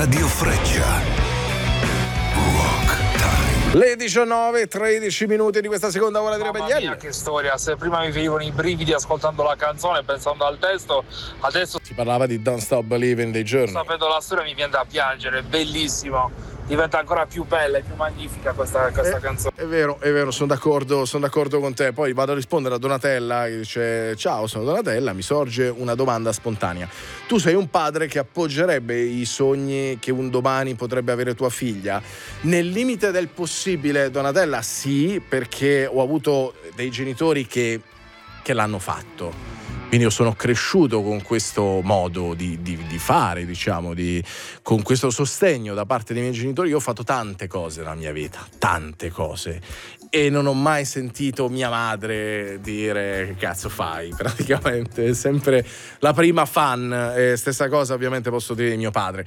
Radio Freccia. Rock Time. Le 19:13 minuti di questa seconda ora di Rebellielli. Mamma mia, che storia! Se prima mi venivano i brividi ascoltando la canzone, pensando al testo, adesso Si parlava di Don't Stop Believing dei Journey. sapendo la storia mi viene da piangere, è bellissimo. Diventa ancora più bella e più magnifica questa canzone. È vero, sono d'accordo con te. Poi vado a rispondere a Donatella che dice: ciao, sono Donatella, mi sorge una domanda spontanea. Tu sei un padre che appoggerebbe i sogni che un domani potrebbe avere tua figlia? Nel limite del possibile, Donatella, sì, perché ho avuto dei genitori che l'hanno fatto. Quindi io sono cresciuto con questo modo di fare, diciamo, con questo sostegno da parte dei miei genitori. Io ho fatto tante cose nella mia vita, tante cose, e non ho mai sentito mia madre dire che cazzo fai, praticamente, è sempre la prima fan. Stessa cosa ovviamente posso dire di mio padre.